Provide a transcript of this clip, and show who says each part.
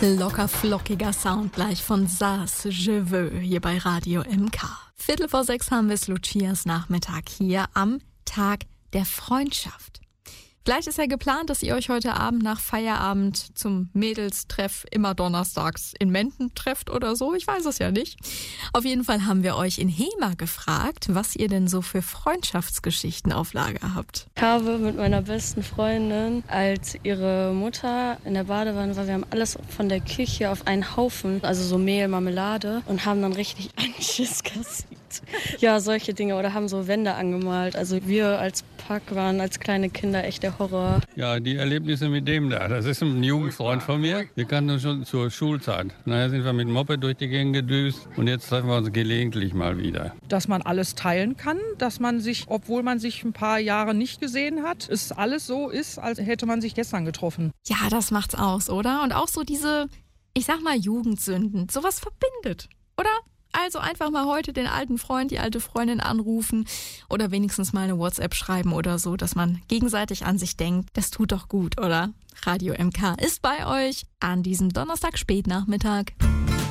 Speaker 1: Locker flockiger Sound gleich von Ça Je veux hier bei Radio MK. 5:45 haben wir Lucias Nachmittag hier am Tag der Freundschaft. Vielleicht ist ja geplant, dass ihr euch heute Abend nach Feierabend zum Mädelstreff immer donnerstags in Menden trefft oder so. Ich weiß es ja nicht. Auf jeden Fall haben wir euch in Hema gefragt, was ihr denn so für Freundschaftsgeschichten auf Lager habt.
Speaker 2: Ich habe mit meiner besten Freundin, als ihre Mutter in der Badewanne war, wir haben alles von der Küche auf einen Haufen, also so Mehl, Marmelade, und haben dann richtig einen Schiss kassiert. Ja, solche Dinge, oder haben so Wände angemalt. Also wir als Pack waren als kleine Kinder echt der Horror.
Speaker 3: Ja, die Erlebnisse mit dem da, das ist ein Jugendfreund von mir. Wir kannten uns schon zur Schulzeit. Nachher sind wir mit dem Moped durch die Gegend gedüst und jetzt treffen wir uns gelegentlich mal wieder.
Speaker 4: Dass man alles teilen kann, dass man sich, obwohl man sich ein paar Jahre nicht gesehen hat, es alles so ist, als hätte man sich gestern getroffen.
Speaker 1: Ja, das macht's aus, oder? Und auch so diese, ich sag mal, Jugendsünden. Sowas verbindet, oder? Also einfach mal heute den alten Freund, die alte Freundin anrufen oder wenigstens mal eine WhatsApp schreiben oder so, dass man gegenseitig an sich denkt. Das tut doch gut, oder? Radio MK ist bei euch an diesem Donnerstag Spätnachmittag.